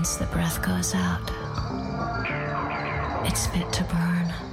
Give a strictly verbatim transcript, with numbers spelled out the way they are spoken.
once the breath goes out, it's fit to burn.